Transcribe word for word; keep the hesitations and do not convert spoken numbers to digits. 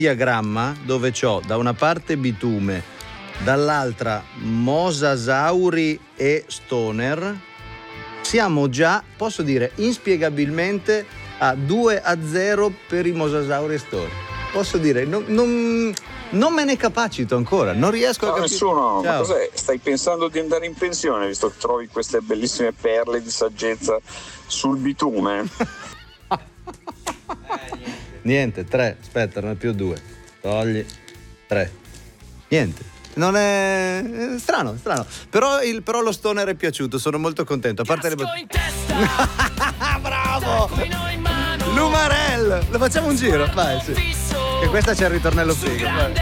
diagramma dove c'ho da una parte Bitume, dall'altra Mosasauri e Stoner, siamo già, posso dire, inspiegabilmente a due a zero per i Mosasauri e Stoner. Posso dire, non, non, non me ne capacito ancora, non riesco Ciao a capire. nessuno, Ciao. Ma cos'è? Stai pensando di andare in pensione visto che trovi queste bellissime perle di saggezza sul bitume? Niente, tre, aspetta, non è più due. Togli, tre. Niente. Non è... è strano, strano. Però, il, però lo Stoner è piaciuto, sono molto contento. A parte le bravo! Lumarel! Lo facciamo un giro? Vai, sì. Che questa c'è il ritornello figo. Vai.